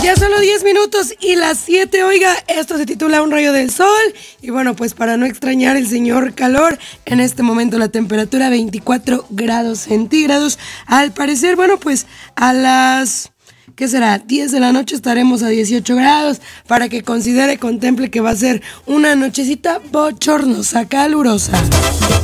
Ya solo 10 minutos y las 7, oiga, esto se titula Un rayo del sol y bueno, pues para no extrañar el señor calor, en este momento la temperatura 24 grados centígrados, al parecer, bueno, pues a las, ¿qué será? 10 de la noche estaremos a 18 grados para que contemple que va a ser una nochecita bochornosa, calurosa.